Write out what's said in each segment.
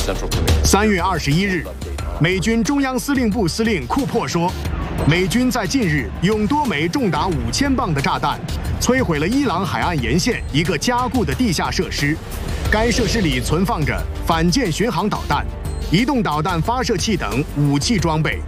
3月21日，美军中央司令部司令库珀说，美军在近日用多枚重达5000磅的炸弹摧毁了伊朗海岸沿线一个加固的地下设施，该设施里存放着反舰巡航导弹、移动导弹发射器等武器装备。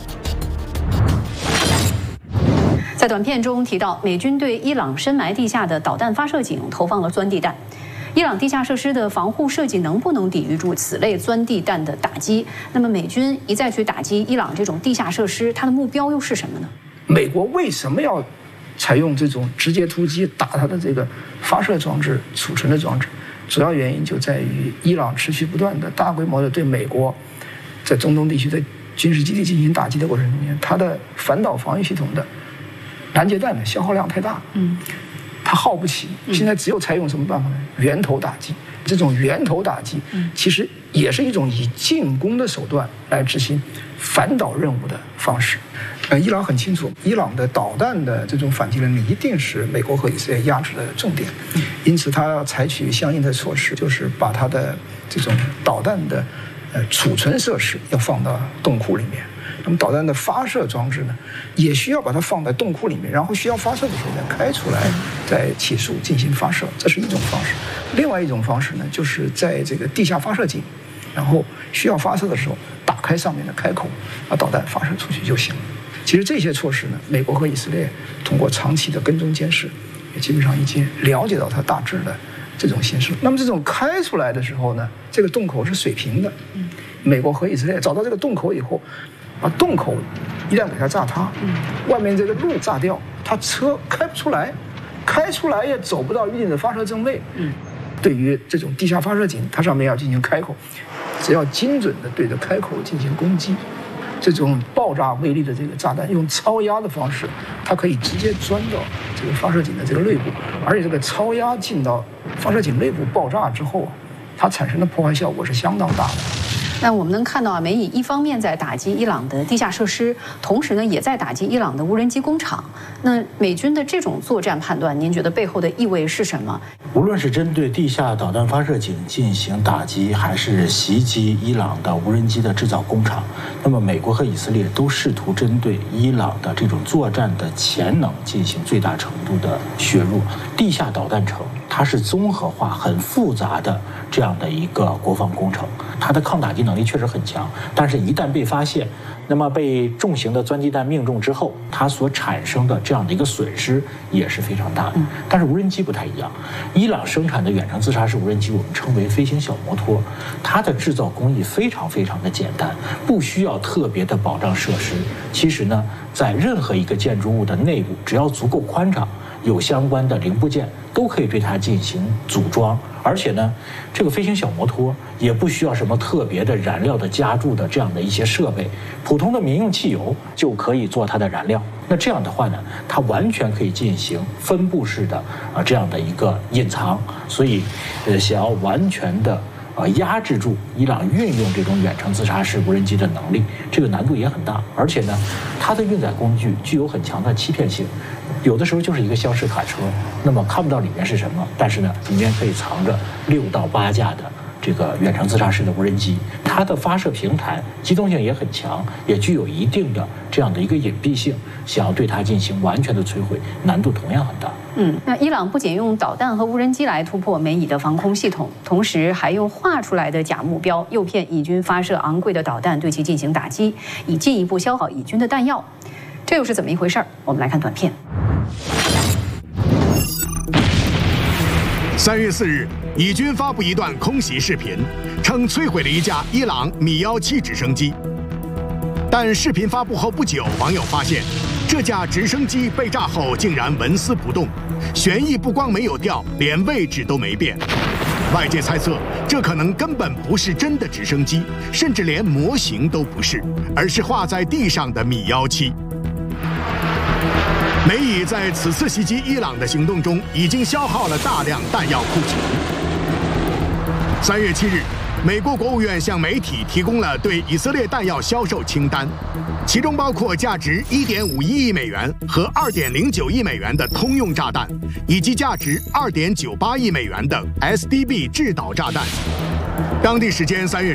在短片中提到，美军对伊朗深埋地下的导弹发射井投放了钻地弹。伊朗地下设施的防护设计能不能抵御住此类钻地弹的打击？那么美军一再去打击伊朗这种地下设施，它的目标又是什么呢？ 美国为什么要采用这种直接突击打它的这个发射装置、储存的装置？主要原因就在于伊朗持续不断的大规模的对美国在中东地区的军事基地进行打击的过程中间，它的反导防御系统的拦截弹的消耗量太大，它耗不起。现在只有采用什么办法呢？源头打击。这种源头打击，其实也是一种以进攻的手段来执行反导任务的方式。伊朗很清楚，伊朗的导弹的这种反击能力一定是美国和以色列压制的重点，因此它要采取相应的措施，就是把它的这种导弹的储存设施要放到洞窟里面。那么导弹的发射装置呢，也需要把它放在洞窟里面，然后需要发射的时候再开出来，再起诉进行发射，这是一种方式。另外一种方式呢，就是在这个地下发射井，然后需要发射的时候打开上面的开口，把导弹发射出去就行了。其实这些措施呢，美国和以色列通过长期的跟踪监视，也基本上已经了解到它大致的这种形式。那么这种开出来的时候呢，这个洞口是水平的，美国和以色列找到这个洞口以后，把洞口一旦给它炸塌，外面这个路炸掉，它车开不出来，开出来也走不到预定的发射正位。对于这种地下发射井，它上面要进行开口，只要精准的对着开口进行攻击，这种爆炸威力的这个炸弹，用超压的方式，它可以直接钻到这个发射井的这个内部，而且这个超压进到发射井内部爆炸之后，它产生的破坏效果是相当大的。 那我们能看到啊，美以一方面在打击伊朗的地下设施，同时呢也在打击伊朗的无人机工厂。那美军的这种作战判断，您觉得背后的意味是什么？ 无论是针对地下导弹发射井进行打击，还是袭击伊朗的无人机的制造工厂，那么美国和以色列都试图针对伊朗的这种作战的潜能进行最大程度的削弱。地下导弹城它是综合化、很复杂的这样的一个国防工程，它的抗打击能力确实很强，但是一旦被发现，那么被重型的钻地弹命中之后，它所产生的这样的一个损失也是非常大的。但是无人机不太一样，伊朗生产的远程自杀式无人机我们称为飞行小摩托，它的制造工艺非常非常的简单，不需要特别的保障设施。其实呢，在任何一个建筑物的内部，只要足够宽敞，有相关的零部件都可以对它进行组装，而且呢，这个飞行小摩托也不需要什么特别的燃料的加注的这样的一些设备，普通的民用汽油就可以做它的燃料。那这样的话呢，它完全可以进行分布式的这样的一个隐藏，所以想要完全的压制住伊朗运用这种远程自杀式无人机的能力，这个难度也很大。而且呢，它的运载工具具有很强的欺骗性，有的时候就是一个厢式卡车，那么看不到里面是什么，但是呢，里面可以藏着6到8架的这个远程自杀式的无人机，它的发射平台机动性也很强，也具有一定的这样的一个隐蔽性，想要对它进行完全的摧毁，难度同样很大。 那伊朗不仅用导弹和无人机来突破美以的防空系统，同时还用画出来的假目标诱骗以军发射昂贵的导弹对其进行打击，以进一步消耗以军的弹药。这又是怎么一回事？我们来看短片。 3月4日，以军发布一段空袭视频，称摧毁了一架伊朗米17直升机。但视频发布后不久，网友发现这架直升机被炸后竟然纹丝不动，旋翼不光没有掉，连位置都没变。外界猜测，这可能根本不是真的直升机，甚至连模型都不是，而是画在地上的米17。美以在此次袭击伊朗的行动中，已经消耗了大量弹药库存。3月7日，美国国务院向媒体提供了对以色列弹药销售清单，其中包括价值1.51亿美元和2.09亿美元的通用炸弹，以及价值2.98亿美元的 SDB 制导炸弹。当地时间3月